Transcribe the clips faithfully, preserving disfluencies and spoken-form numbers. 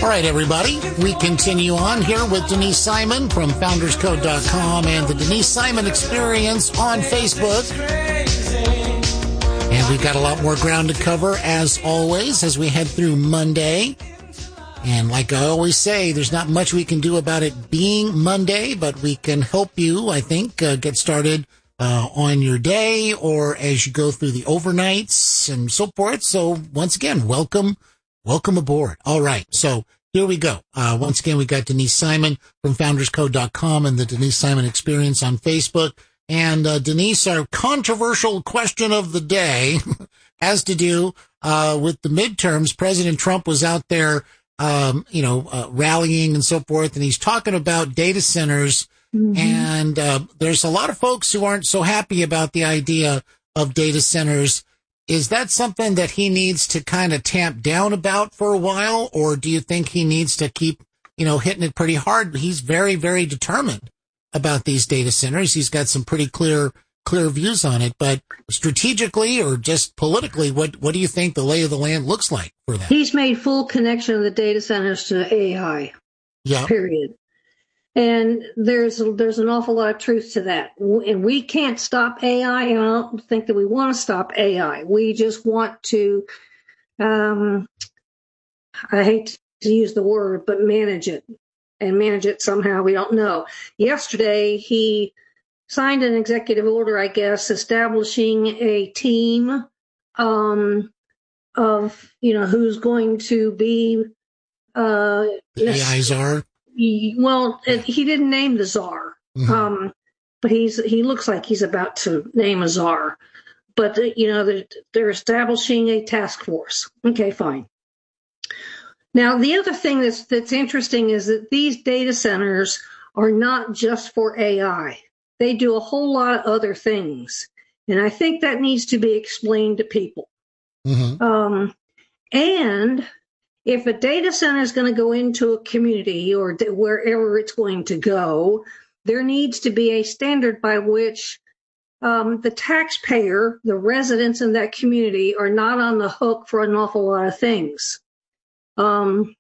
right, everybody. We continue on here with Denise Simon from founders code dot com and the Denise Simon Experience on Facebook. And we've got a lot more ground to cover, as always, as we head through Monday. And like I always say, there's not much we can do about it being Monday, but we can help you, I think, uh, get started uh, on your day or as you go through the overnights and so forth. So once again, welcome, welcome aboard. All right. So here we go. Uh, once again, we got Denise Simon from founders code dot com and the Denise Simon Experience on Facebook. And uh, Denise, our controversial question of the day has to do uh, with the midterms. President Trump was out there Um, you know, uh, rallying and so forth. And he's talking about data centers. Mm-hmm. And uh, there's a lot of folks who aren't so happy about the idea of data centers. Is that something that he needs to kind of tamp down about for a while? Or do you think he needs to keep, you know, hitting it pretty hard? He's very, very determined about these data centers. He's got some pretty clear clear views on it, but strategically or just politically, what, what do you think the lay of the land looks like for that? He's made full connection of the data centers to A I, yeah. period. And there's, there's an awful lot of truth to that. And we can't stop A I, and I don't think that we want to stop A I. We just want to, um, I hate to use the word, but manage it and manage it somehow. We don't know. Yesterday, he signed an executive order, I guess, establishing a team um, of, you know, who's going to be... Uh, the A I czar? Well, it, he didn't name the czar, mm-hmm. um, but he's he looks like he's about to name a czar. But, you know, they're, they're establishing a task force. Okay, fine. Now, the other thing that's that's interesting is that these data centers are not just for A I. They do a whole lot of other things. And I think that needs to be explained to people. Mm-hmm. Um, and if a data center is going to go into a community or th- wherever it's going to go, there needs to be a standard by which um, the taxpayer, the residents in that community, are not on the hook for an awful lot of things. Um,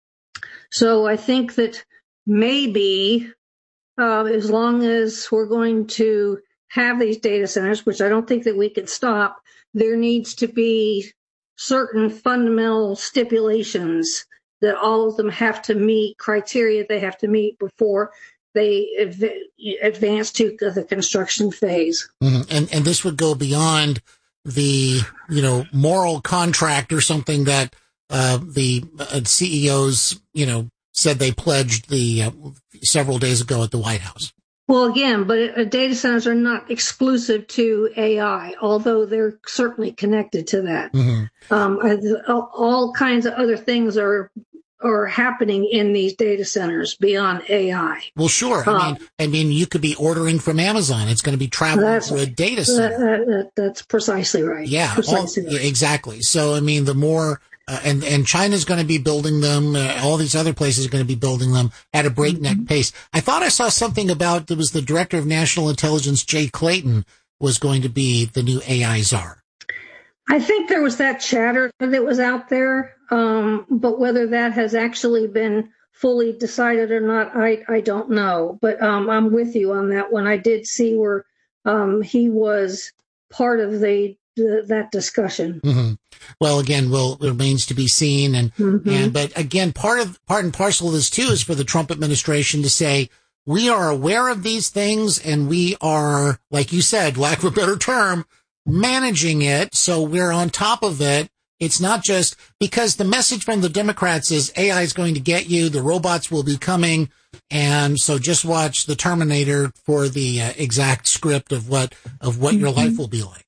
so I think that maybe... Uh, as long as we're going to have these data centers, which I don't think that we can stop, there needs to be certain fundamental stipulations that all of them have to meet, criteria they have to meet before they adv- advance to the construction phase. Mm-hmm. And and this would go beyond the, you know, moral contract or something that uh, the uh, C E Os, you know, said they pledged the uh, several days ago at the White House. Well, again, but uh, data centers are not exclusive to A I, although they're certainly connected to that. Mm-hmm. Um, all, all kinds of other things are are happening in these data centers beyond A I. Well, sure. I um, mean, I mean, you could be ordering from Amazon. It's going to be traveling through a data center. That, that, that's precisely right. Yeah, precisely all, right. exactly. So, I mean, the more. Uh, and, and China's going to be building them. Uh, all these other places are going to be building them at a breakneck mm-hmm. pace. I thought I saw something about, there was the director of national intelligence, Jay Clayton, was going to be the new A I czar. I think there was that chatter that was out there. Um, but whether that has actually been fully decided or not, I, I don't know. But, um, I'm with you on that one. I did see where, um, he was part of the, the that discussion. Mm-hmm. Well, again, well, it remains to be seen. And, mm-hmm. and, but again, part of, part and parcel of this too is for the Trump administration to say, we are aware of these things and we are, like you said, lack of a better term, managing it. So we're on top of it. It's not just because the message from the Democrats is A I is going to get you. The robots will be coming. And so just watch the Terminator for the uh, exact script of what, of what mm-hmm. your life will be like.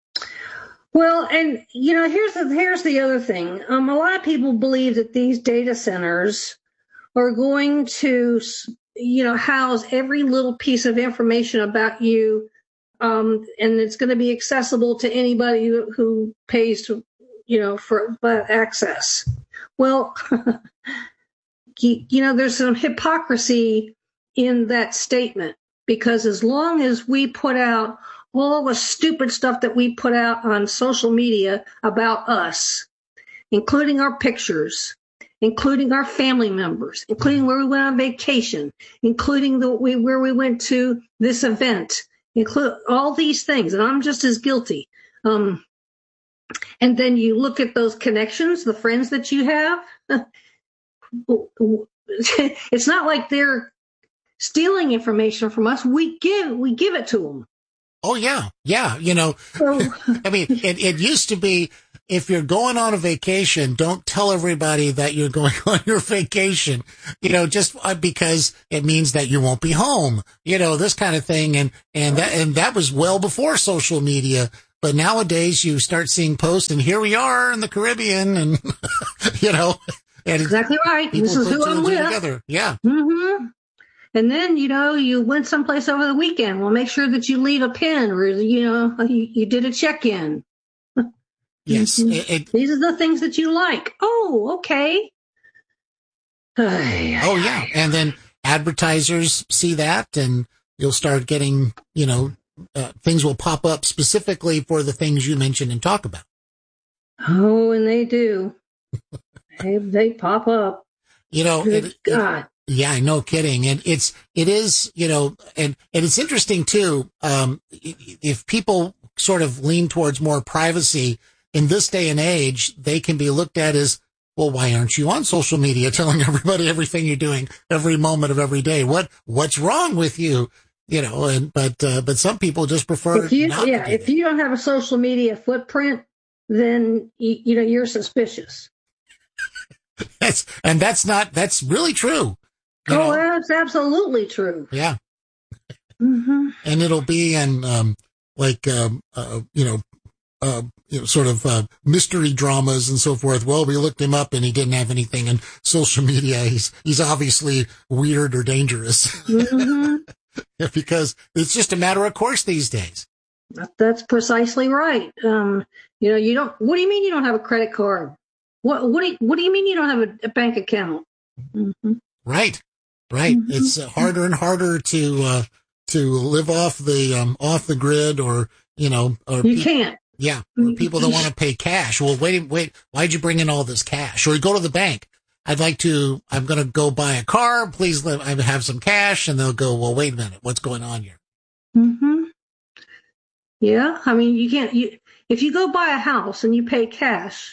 Well, and, you know, here's the, here's the other thing. Um, a lot of people believe that these data centers are going to, you know, house every little piece of information about you, um, and it's going to be accessible to anybody who, who pays to, you know, for access. Well, you, you know, there's some hypocrisy in that statement, because as long as we put out all the stupid stuff that we put out on social media about us, including our pictures, including our family members, including where we went on vacation, including the we, where we went to this event, include all these things. And I'm just as guilty. Um, and then you look at those connections, the friends that you have. It's not like they're stealing information from us. We give we give it to them. Oh, yeah. Yeah. You know, so, I mean, it, it used to be, if you're going on a vacation, don't tell everybody that you're going on your vacation, you know, just because it means that you won't be home, you know, this kind of thing. And, and that, and that was well before social media. But nowadays you start seeing posts, and here we are in the Caribbean, and, you know, and exactly right. This is who I'm with. Together. Yeah. Mm-hmm. And then, you know, you went someplace over the weekend. Well, make sure that you leave a pin, or, you know, you, you did a check-in. Yes. Mm-hmm. It, it, These are the things that you like. Oh, okay. oh, yeah. And then advertisers see that, and you'll start getting, you know, uh, things will pop up specifically for the things you mentioned and talk about. Oh, and they do. they, they pop up. You know, Good it, God. It, yeah, no kidding. And it's, it is, you know, and, and it's interesting too. Um, if people sort of lean towards more privacy in this day and age, they can be looked at as, well, why aren't you on social media telling everybody everything you're doing every moment of every day? What, what's wrong with you? You know, and, but, uh, but some people just prefer if you, not yeah, to do if that. you don't have a social media footprint, then, you, you know, you're suspicious. That's, and that's not, that's really true. Oh, know? That's absolutely true. Yeah. Mm-hmm. And it'll be in, um, like, um, uh, you know, uh, you know, sort of, uh, mystery dramas and so forth. Well, we looked him up and he didn't have anything in social media. He's, he's obviously weird or dangerous. Mm-hmm. Because it's just a matter of course these days. That's precisely right. Um, you know, you don't, what do you mean you don't have a credit card? What, what do you, what do you mean you don't have a, a bank account? Mm-hmm. Right. Right. Mm-hmm. It's harder and harder to, uh, to live off the, um, off the grid, or, you know, or you pe- can't. Yeah. Or people that want to pay cash. Well, wait, wait, why'd you bring in all this cash? Or you go to the bank. I'd like to, I'm going to go buy a car. Please let I have some cash. And they'll go, well, wait a minute. What's going on here? Mm-hmm. Yeah. I mean, you can't, you, if you go buy a house and you pay cash,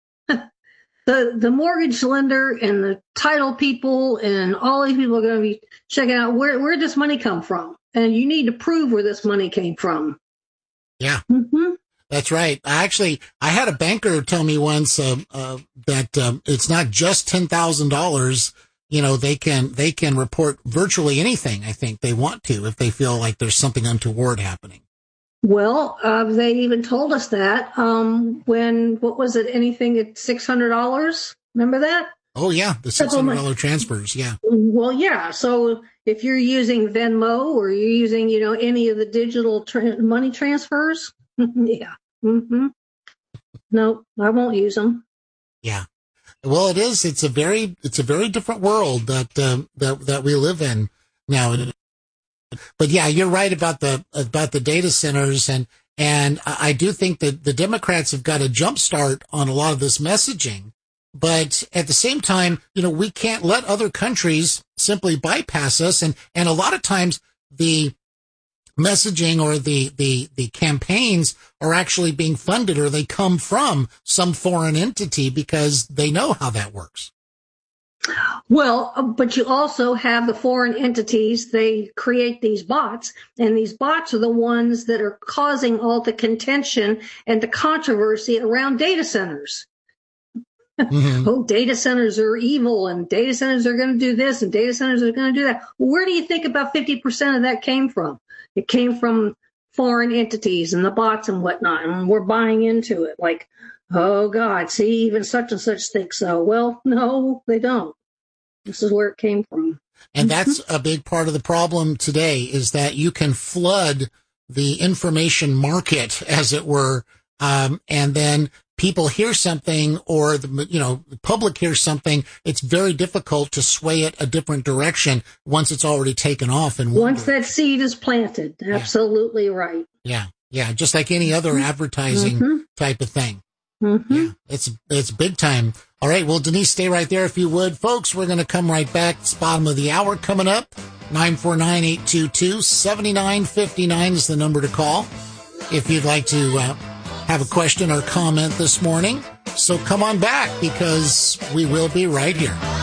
the, the mortgage lender and the title people and all these people are going to be checking out where, where did this money come from? And you need to prove where this money came from. Yeah. Mm-hmm. That's right. I actually, I had a banker tell me once, uh, uh, that, um, it's not just ten thousand dollars. You know, they can, they can report virtually anything. I think they want to, if they feel like there's something untoward happening. Well, uh, they even told us that, um, when, what was it? Anything at six hundred dollars. Remember that? Oh yeah. The six hundred dollars transfers. Yeah. Well, yeah. So if you're using Venmo or you're using, you know, any of the digital tra- money transfers, yeah. Mm-hmm. No, I won't use them. Yeah. Well, it is. It's a very, it's a very different world that, um, that, that we live in now. But yeah, you're right about the, about the data centers. And, and I do think that the Democrats have got a jump start on a lot of this messaging. But at the same time, you know, we can't let other countries simply bypass us. And, and a lot of times the messaging or the, the, the campaigns are actually being funded, or they come from some foreign entity because they know how that works. Well, but you also have the foreign entities. They create these bots, and these bots are the ones that are causing all the contention and the controversy around data centers. Mm-hmm. Oh, data centers are evil, and data centers are going to do this, and data centers are going to do that. Where do you think about fifty percent of that came from? It came from foreign entities and the bots and whatnot, and we're buying into it like, oh, God, see, even such and such think so. Well, no, they don't. This is where it came from. And that's a big part of the problem today, is that you can flood the information market, as it were, um, and then people hear something, or the, you know, the public hears something. It's very difficult to sway it a different direction once it's already taken off. And once that seed is planted, absolutely yeah. right. Yeah, yeah, just like any other advertising mm-hmm. type of thing. Mm-hmm. Yeah, it's, it's big time. All right. Well, Denise, stay right there if you would. Folks, we're going to come right back. It's bottom of the hour coming up. nine four nine, eight two two, seven nine five nine is the number to call if you'd like to uh, have a question or comment this morning. So come on back because we will be right here.